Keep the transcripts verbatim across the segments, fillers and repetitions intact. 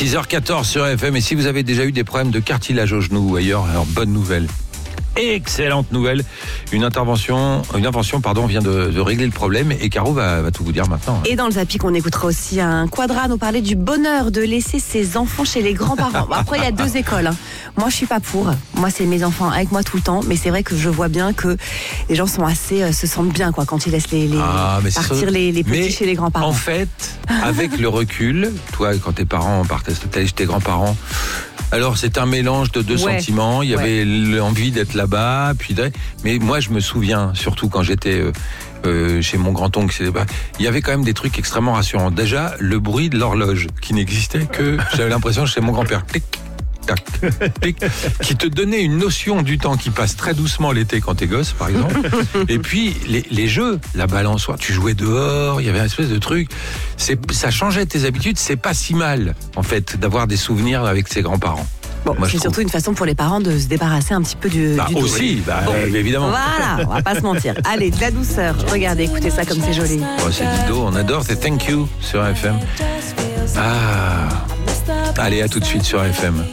six heures quatorze sur F M. Et si vous avez déjà eu des problèmes de cartilage au genou ou ailleurs, alors bonne nouvelle. Excellente nouvelle. Une intervention, une invention, pardon, vient de, de régler le problème et Caro va, va tout vous dire maintenant. Et dans le Zappy, on écoutera aussi un Quadra nous parler du bonheur de laisser ses enfants chez les grands-parents. Bon, après, il y a deux écoles. Hein. Moi, je suis pas pour. Moi, c'est mes enfants avec moi tout le temps. Mais c'est vrai que je vois bien que les gens sont assez, euh, se sentent bien, quoi, quand ils laissent les, les ah, partir ça... les, les petits mais chez les grands-parents. En fait, avec le recul, toi, quand tes parents partaient chez tes grands-parents, alors c'est un mélange de deux ouais. sentiments. Il y ouais. avait l'envie d'être là-bas, puis mais moi je me souviens, surtout quand j'étais euh, euh, chez mon grand-oncle, il y avait quand même des trucs extrêmement rassurants. Déjà, le bruit de l'horloge qui n'existait que, j'avais l'impression, chez mon grand-père. Tic, tac, tic, qui te donnait une notion du temps qui passe très doucement l'été quand t'es gosse, par exemple. Et puis les, les jeux, la balançoire, tu jouais dehors, il y avait une espèce de truc. C'est, ça changeait tes habitudes. C'est pas si mal, en fait, d'avoir des souvenirs avec ses grands-parents. Bon, moi, c'est surtout une façon pour les parents de se débarrasser un petit peu du, bah, du aussi, bah, bon. euh, évidemment. Voilà, on va pas se mentir. Allez, de la douceur. Regardez, écoutez ça comme c'est joli. Oh, c'est Dido, on adore. C'est Thank You sur F M. Ah, allez, à tout de suite sur F M.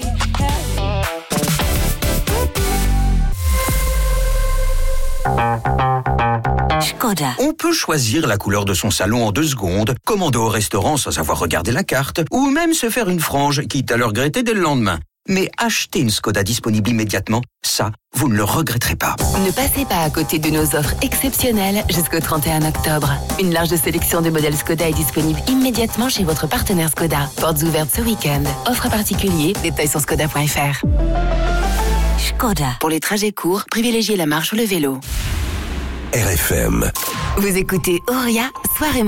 Škoda. On peut choisir la couleur de son salon en deux secondes, commander au restaurant sans avoir regardé la carte, ou même se faire une frange, quitte à le regretter dès le lendemain. Mais acheter une Škoda disponible immédiatement, ça, vous ne le regretterez pas. Ne passez pas à côté de nos offres exceptionnelles jusqu'au trente et un octobre. Une large sélection de modèles Škoda est disponible immédiatement chez votre partenaire Škoda. Portes ouvertes ce week-end. Offre particulier, détails sur škoda point f r. Škoda. Pour les trajets courts, privilégiez la marche ou le vélo. R F M. Vous écoutez Auria, soirée